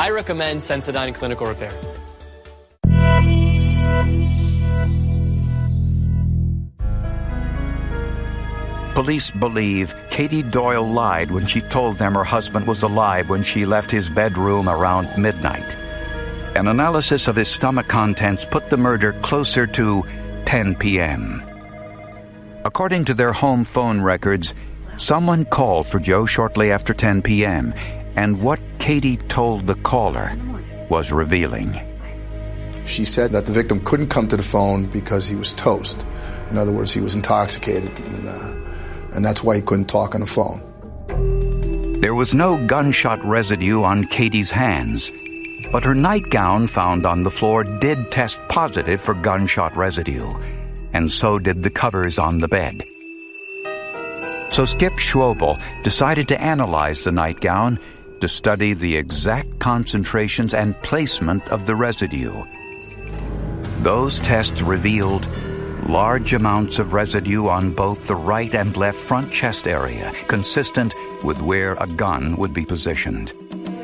I recommend Sensodyne Clinical Repair. Police believe Katie Doyle lied when she told them her husband was alive when she left his bedroom around midnight. An analysis of his stomach contents put the murder closer to 10 p.m. According to their home phone records, someone called for Joe shortly after 10 p.m., and what Katie told the caller was revealing. She said that the victim couldn't come to the phone because he was toast. In other words, he was intoxicated, and that's why he couldn't talk on the phone. There was no gunshot residue on Katie's hands, but her nightgown found on the floor did test positive for gunshot residue, and so did the covers on the bed. So Skip Schwobel decided to analyze the nightgown to study the exact concentrations and placement of the residue. Those tests revealed large amounts of residue on both the right and left front chest area, consistent with where a gun would be positioned.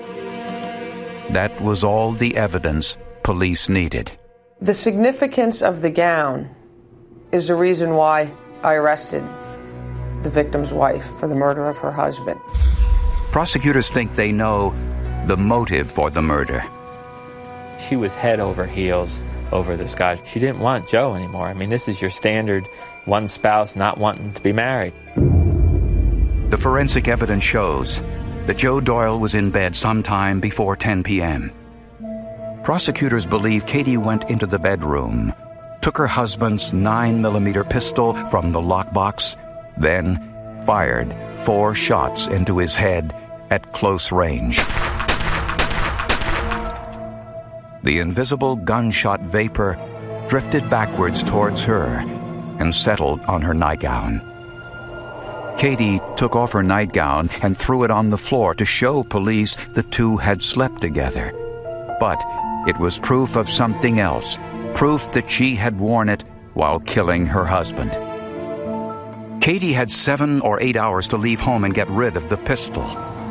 That was all the evidence police needed. The significance of the gown is the reason why I arrested the victim's wife for the murder of her husband. Prosecutors think they know the motive for the murder. She was head over heels over this guy. She didn't want Joe anymore. I mean, this is your standard one spouse not wanting to be married. The forensic evidence shows that Joe Doyle was in bed sometime before 10 p.m. Prosecutors believe Katie went into the bedroom, took her husband's 9mm pistol from the lockbox, then fired 4 shots into his head at close range. The invisible gunshot vapor drifted backwards towards her and settled on her nightgown. Katie took off her nightgown and threw it on the floor to show police the two had slept together. But it was proof of something else, proof that she had worn it while killing her husband. Katie had 7 or 8 hours to leave home and get rid of the pistol.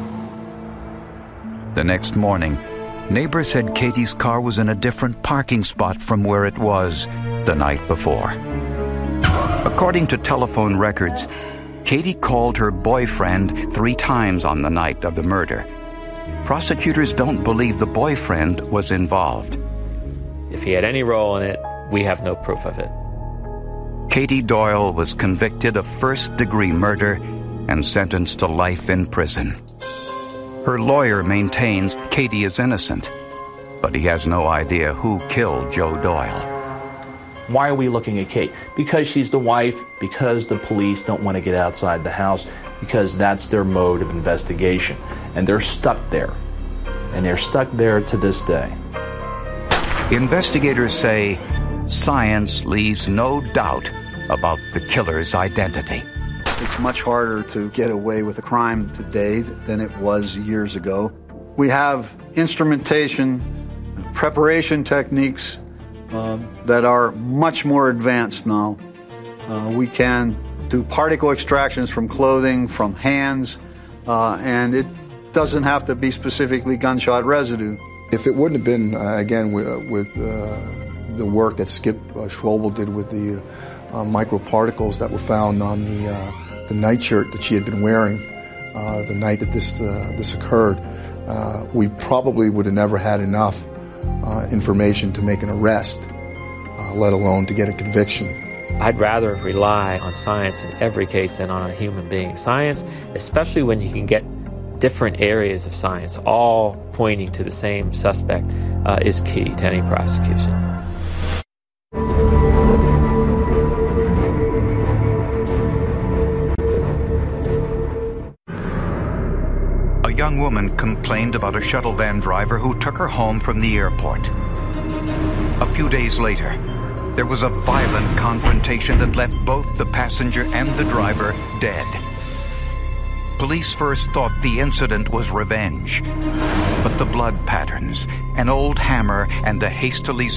The next morning, neighbors said Katie's car was in a different parking spot from where it was the night before. According to telephone records, Katie called her boyfriend 3 times on the night of the murder. Prosecutors don't believe the boyfriend was involved. If he had any role in it, we have no proof of it. Katie Doyle was convicted of first-degree murder and sentenced to life in prison. Her lawyer maintains Katie is innocent, but he has no idea who killed Joe Doyle. Why are we looking at Kate? Because she's the wife, because the police don't want to get outside the house, because that's their mode of investigation. And they're stuck there. And they're stuck there to this day. Investigators say science leaves no doubt about the killer's identity. It's much harder to get away with a crime today than it was years ago. We have instrumentation, preparation techniques that are much more advanced now. We can do particle extractions from clothing, from hands, and it doesn't have to be specifically gunshot residue. If it wouldn't have been, again, with the work that Skip Schwobel did with the microparticles that were found on the nightshirt that she had been wearing the night that this occurred, we probably would have never had enough information to make an arrest, let alone to get a conviction. I'd rather rely on science in every case than on a human being. Science, especially when you can get different areas of science all pointing to the same suspect, is key to any prosecution. A young woman complained about a shuttle van driver who took her home from the airport. A few days later, there was a violent confrontation that left both the passenger and the driver dead. Police first thought the incident was revenge, but the blood patterns, an old hammer, and a hastily